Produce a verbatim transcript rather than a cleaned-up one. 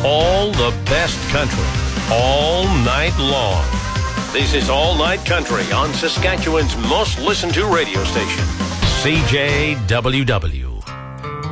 All the best country, all night long. This is All Night Country on Saskatchewan's most listened to radio station, C J W W.